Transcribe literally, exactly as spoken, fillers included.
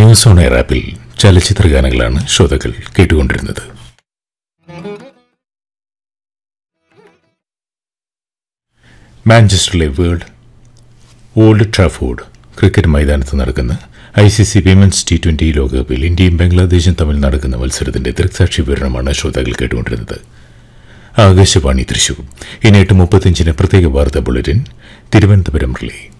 News on air ആപ്പിൽ ചലച്ചിത്ര ഗാനങ്ങളാണ് ശ്രോതാക്കൾ കേട്ടുകൊണ്ടിരുന്നത്. മാഞ്ചസ്റ്ററിലെ വേൾഡ് ഓൾഡ് ട്രാഫോർഡ് ക്രിക്കറ്റ് മൈതാനത്ത് നടക്കുന്ന I C C women's T twenty ലോകകപ്പിൽ ഇന്ത്യയും ബംഗ്ലാദേശും തമ്മിൽ നടക്കുന്ന മത്സരത്തിന്റെ ദൃക്സാക്ഷി വിവരണമാണ് ശ്രോതാക്കൾ കേട്ടുകൊണ്ടിരുന്നത്. ആകാശവാണി തൃശൂർ. ഇനി എട്ട് മുപ്പത്തിയഞ്ചിന് പ്രത്യേക വാർത്താ ബുള്ളറ്റിൻ തിരുവനന്തപുരം റിലേ.